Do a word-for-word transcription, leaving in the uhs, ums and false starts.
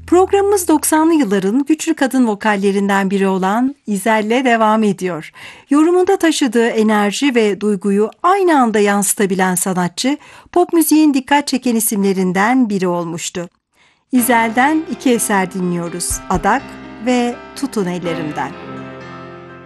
Programımız doksanlı yılların güçlü kadın vokallerinden biri olan İzel'le devam ediyor. Yorumunda taşıdığı enerji ve duyguyu aynı anda yansıtabilen sanatçı, pop müziğin dikkat çeken isimlerinden biri olmuştu. İzel'den iki eser dinliyoruz: Adak ve Tutun Ellerimden.